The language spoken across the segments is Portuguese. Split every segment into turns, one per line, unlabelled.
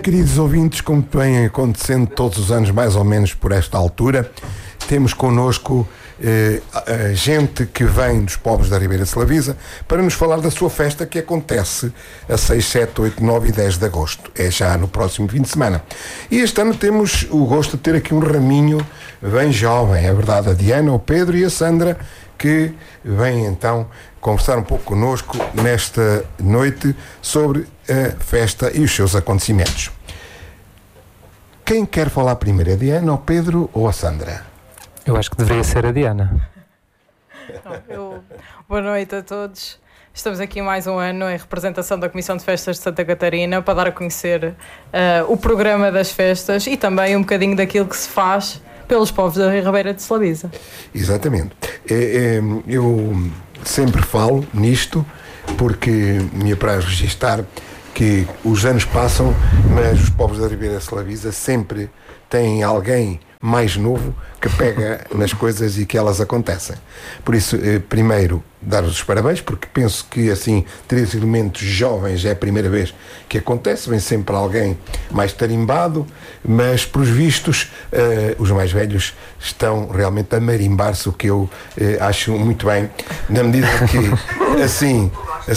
queridos ouvintes, como vem acontecendo todos os anos, mais ou menos por esta altura, temos connosco gente que vem dos povos da Ribeira de Slavisa para nos falar da sua festa que acontece a 6, 7, 8, 9 e 10 de agosto. É já no próximo fim de semana. E este ano temos o gosto de ter aqui um raminho bem jovem, é verdade, a Diana, o Pedro e a Sandra, que vêm então conversar um pouco connosco nesta noite sobre a festa e os seus acontecimentos. Quem quer falar primeiro, a Diana, o Pedro ou a Sandra?
Eu acho que deveria ser a Diana.
Boa noite a todos. Estamos aqui mais um ano em representação da Comissão de Festas de Santa Catarina para dar a conhecer o programa das festas e também um bocadinho daquilo que se faz pelos povos da Ribeira de Slavisa.
Exatamente. Eu sempre falo nisto porque me apraz registar que os anos passam, mas os povos da Ribeira de Slavisa sempre têm alguém mais novo que pega nas coisas e que elas acontecem. Por isso, primeiro, dar-vos os parabéns, porque penso que, assim, 3 elementos jovens é a primeira vez que acontece, vem sempre alguém mais tarimbado, mas, pelos vistos, os mais velhos estão realmente a marimbar-se, o que eu acho muito bem, na medida que, assim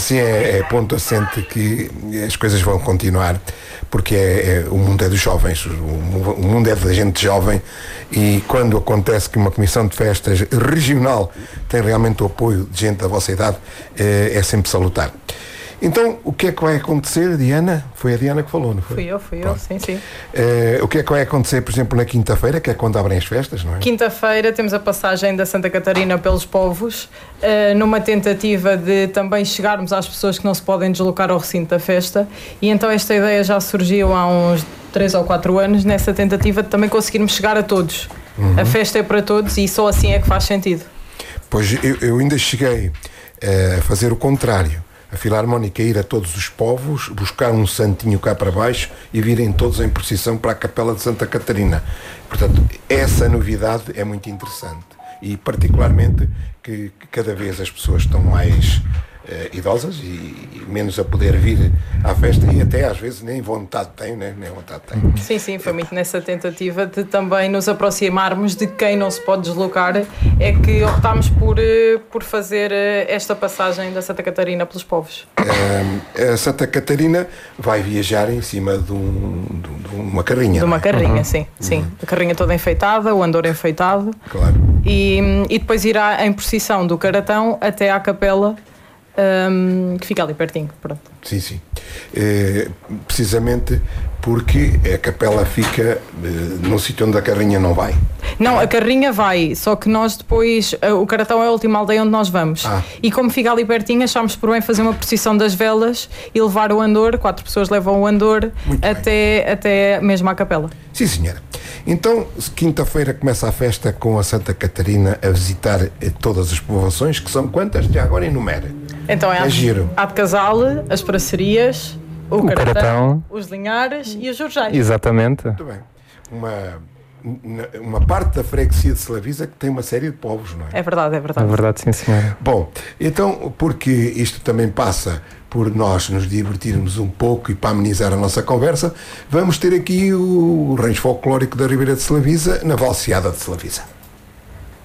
é ponto assente que as coisas vão continuar, porque o mundo é dos jovens, o mundo é da gente jovem, e quando acontece que uma comissão de festas regional tem realmente o apoio de gente da vossa idade, é sempre salutar. Então, o que é que vai acontecer, Diana? Foi a Diana que falou, não foi?
Fui eu, sim.
O que é que vai acontecer, por exemplo, na quinta-feira, que é quando abrem as festas, não é?
Quinta-feira temos a passagem da Santa Catarina pelos povos, numa tentativa de também chegarmos às pessoas que não se podem deslocar ao recinto da festa, e então esta ideia já surgiu há uns 3 ou 4 anos, nessa tentativa de também conseguirmos chegar a todos. A festa é para todos e só assim é que faz sentido.
Pois eu ainda cheguei a fazer o contrário. A Filarmónica ir a todos os povos, buscar um santinho cá para baixo e virem todos em procissão para a Capela de Santa Catarina. Portanto, essa novidade é muito interessante. E particularmente que cada vez as pessoas estão mais idosas e menos a poder vir à festa, e até às vezes nem vontade têm, né? Nem vontade têm.
Sim, foi muito nessa tentativa de também nos aproximarmos de quem não se pode deslocar, é que optámos por fazer esta passagem da Santa Catarina pelos povos.
A Santa Catarina vai viajar em cima de uma carrinha.
De uma carrinha, sim. A carrinha toda enfeitada, o andor enfeitado.
Claro.
E depois irá em procissão do Caratão até à capela, que fica ali pertinho. Pronto.
Sim. Precisamente porque a capela fica num sítio onde a carrinha não vai.
Não, a carrinha vai, só que nós depois, o Caratão é a última aldeia onde nós vamos. E como fica ali pertinho, achámos por bem fazer uma procissão das velas e levar o andor, 4 pessoas levam o andor até mesmo à capela.
Sim, senhora. Então, quinta-feira começa a festa com a Santa Catarina a visitar todas as povoações, que são quantas? Já agora enumera.
Então é
giro.
Há de Casal, as Paracerias, o Caratão, os Linhares e os Jorjais.
Exatamente.
Muito bem. Uma parte da freguesia de Slavisa que tem uma série de povos, não é?
É verdade.
É verdade, sim, senhora.
Bom, então, porque isto também passa por nós nos divertirmos um pouco e para amenizar a nossa conversa, vamos ter aqui o rancho folclórico da Ribeira de Slavisa, na Valseada de Slavisa.